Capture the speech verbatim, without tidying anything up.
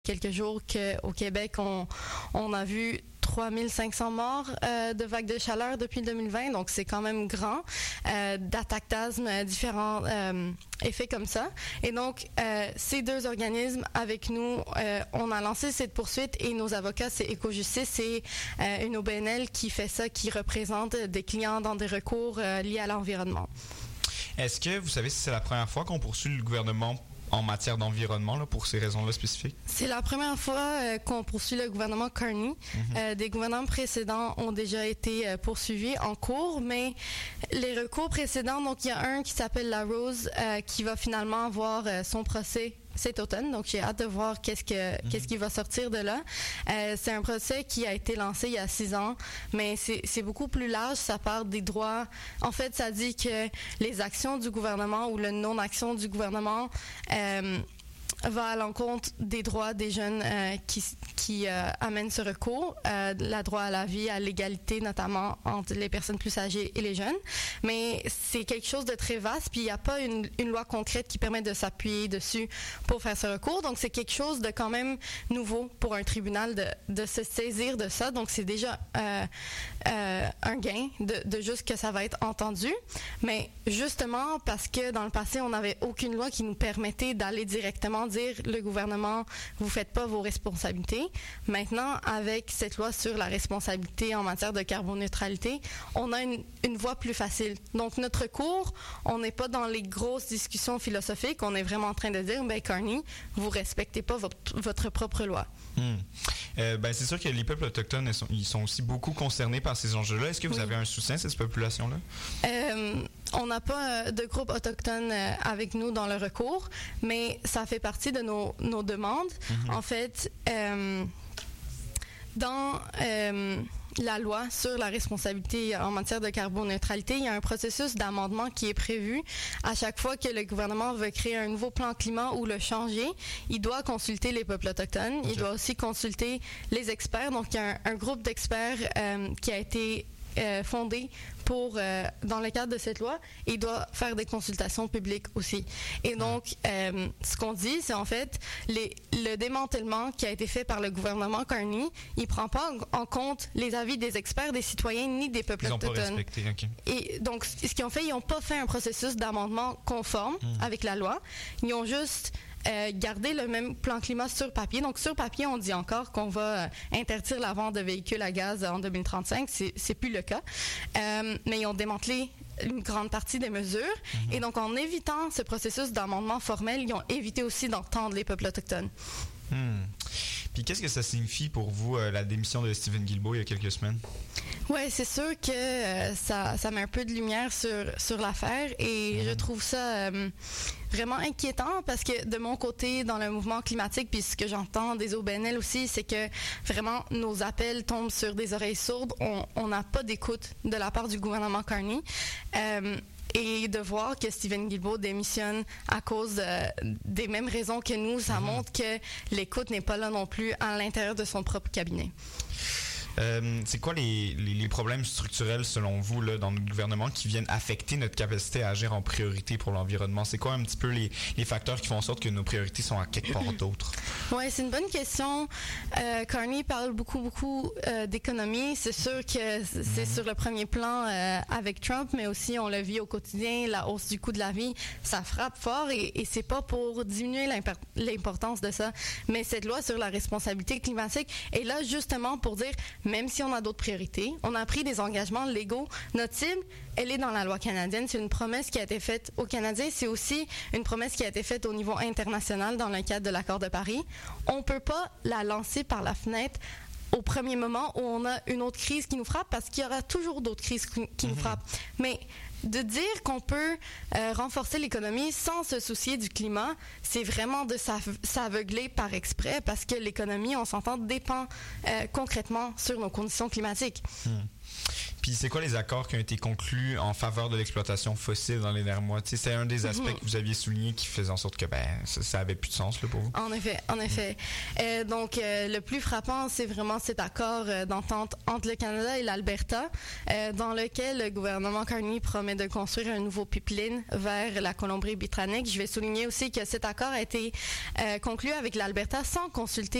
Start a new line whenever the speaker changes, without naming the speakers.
quelques jours qu'au Québec, on, on a vu trois mille cinq cents morts euh, de vagues de chaleur depuis deux mille vingt, donc c'est quand même grand, euh, d'attaques d'asthme, euh, différents euh, effets comme ça. Et donc, euh, ces deux organismes, avec nous, euh, on a lancé cette poursuite et nos avocats, c'est Écojustice, c'est euh, une O B N L qui fait ça, qui représente des clients dans des recours euh, liés à l'environnement.
Est-ce que vous savez si c'est la première fois qu'on poursuit le gouvernement en matière d'environnement, là, pour ces raisons-là spécifiques?
C'est la première fois euh, qu'on poursuit le gouvernement Carney. Mm-hmm. Euh, des gouvernements précédents ont déjà été euh, poursuivis en cours, mais les recours précédents, donc il y a un qui s'appelle La Rose, euh, qui va finalement avoir euh, son procès cet automne, donc j'ai hâte de voir qu'est-ce que mm-hmm. qu'est-ce qui va sortir de là. Euh, c'est un procès qui a été lancé il y a six ans, mais c'est, c'est beaucoup plus large, ça parle des droits. En fait, ça dit que les actions du gouvernement ou le non-action du gouvernement euh, va à l'encontre des droits des jeunes euh, qui, qui euh, amènent ce recours, euh, la droit à la vie, à l'égalité notamment entre les personnes plus âgées et les jeunes. Mais c'est quelque chose de très vaste, puis il n'y a pas une, une loi concrète qui permet de s'appuyer dessus pour faire ce recours. Donc c'est quelque chose de quand même nouveau pour un tribunal de, de se saisir de ça. Donc c'est déjà euh, euh, un gain de, de juste que ça va être entendu. Mais justement parce que dans le passé, on n'avait aucune loi qui nous permettait d'aller directement dire le gouvernement, vous faites pas vos responsabilités. Maintenant, avec cette loi sur la responsabilité en matière de carboneutralité, on a une, une voie plus facile. Donc, notre cours, on n'est pas dans les grosses discussions philosophiques, on est vraiment en train de dire, ben Carney, vous respectez pas votre, votre propre loi.
Mmh. Euh, ben, c'est sûr que les peuples autochtones, ils sont, ils sont aussi beaucoup concernés par ces enjeux-là. Est-ce que vous oui. avez un soutien à cette population-là?
Euh, on n'a pas de groupe autochtone avec nous dans le recours, mais ça fait partie de nos, nos demandes. Mm-hmm. En fait, euh, dans euh, la loi sur la responsabilité en matière de carboneutralité, il y a un processus d'amendement qui est prévu. À chaque fois que le gouvernement veut créer un nouveau plan climat ou le changer, il doit consulter les peuples autochtones. Okay. Il doit aussi consulter les experts. Donc, il y a un, un groupe d'experts euh, qui a été Euh, fondé pour, euh, dans le cadre de cette loi, et il doit faire des consultations publiques aussi. Et donc, euh, ce qu'on dit, c'est en fait, les, le démantèlement qui a été fait par le gouvernement Carney, il ne prend pas en, en compte les avis des experts, des citoyens, ni des peuples
ils
autochtones.
Ils n'ont pas respecté, OK.
Et donc, ce qu'ils ont fait, ils n'ont pas fait un processus d'amendement conforme mmh. avec la loi. Ils ont juste Euh, garder le même plan climat sur papier. Donc, sur papier, on dit encore qu'on va euh, interdire la vente de véhicules à gaz en deux mille trente-cinq. C'est, c'est plus le cas. Euh, mais ils ont démantelé une grande partie des mesures. Mm-hmm. Et donc, en évitant ce processus d'amendement formel, ils ont évité aussi d'entendre les peuples autochtones.
Hmm. Puis qu'est-ce que ça signifie pour vous, euh, la démission de Steven Guilbeault il y a quelques semaines?
Oui, c'est sûr que euh, ça, ça met un peu de lumière sur, sur l'affaire et mmh. je trouve ça euh, vraiment inquiétant parce que de mon côté, dans le mouvement climatique, puis ce que j'entends des O B N L aussi, c'est que vraiment nos appels tombent sur des oreilles sourdes. On n'a pas d'écoute de la part du gouvernement Carney. Euh, Et de voir que Steven Guilbeault démissionne à cause euh, des mêmes raisons que nous, ça mmh. montre que l'écoute n'est pas là non plus à l'intérieur de son propre cabinet.
Euh, c'est quoi les, les, les problèmes structurels, selon vous, là, dans notre gouvernement qui viennent affecter notre capacité à agir en priorité pour l'environnement? C'est quoi un petit peu les, les facteurs qui font en sorte que nos priorités sont à quelque part d'autres?
Oui, c'est une bonne question. Euh, Carney parle beaucoup, beaucoup euh, d'économie. C'est sûr que c'est mmh. sur le premier plan euh, avec Trump, mais aussi on le vit au quotidien, la hausse du coût de la vie, ça frappe fort et, et c'est pas pour diminuer l'impor- l'importance de ça. Mais cette loi sur la responsabilité climatique est là justement pour dire, même si on a d'autres priorités, on a pris des engagements légaux. Notre cible, elle est dans la loi canadienne. C'est une promesse qui a été faite aux Canadiens. C'est aussi une promesse qui a été faite au niveau international dans le cadre de l'accord de Paris. On ne peut pas la lancer par la fenêtre au premier moment où on a une autre crise qui nous frappe, parce qu'il y aura toujours d'autres crises qui mm-hmm. nous frappent. Mais de dire qu'on peut euh, renforcer l'économie sans se soucier du climat, c'est vraiment de s'aveugler par exprès, parce que l'économie, on s'entend, dépend euh, concrètement sur nos conditions climatiques.
Hmm. Puis c'est quoi les accords qui ont été conclus en faveur de l'exploitation fossile dans les derniers mois? Tu sais, c'est un des aspects mm-hmm. que vous aviez souligné qui faisait en sorte que ben ça, ça avait plus de sens là, pour vous.
En effet, en effet. Mm. Euh, donc, euh, le plus frappant, c'est vraiment cet accord euh, d'entente entre le Canada et l'Alberta, euh, dans lequel le gouvernement Carney promet de construire un nouveau pipeline vers la Colombie-Britannique. Je vais souligner aussi que cet accord a été euh, conclu avec l'Alberta sans consulter